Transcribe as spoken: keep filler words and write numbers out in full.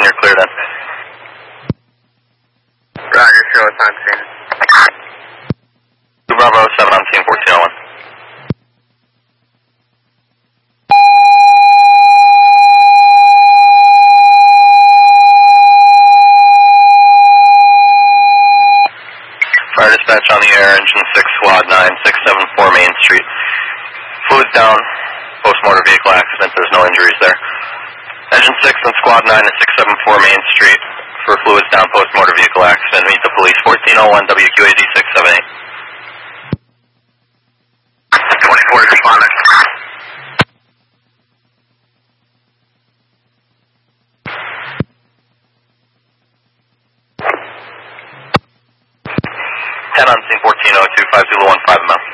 you're cleared in. Roger, show us on scene. two Bravo seven on scene, fourteen oh one. Fire dispatch on the air, engine six, squad nine, six seven four Main Street. Fluids down, post-motor vehicle accident, there's no injuries there. Engine six and squad nine to six seven four Main Street for fluids down, post-motor vehicle accident. Meet the police, fourteen oh one W Q A D six seven eight. twenty-four responding. ten on scene, fourteen oh two, five zero one five M L.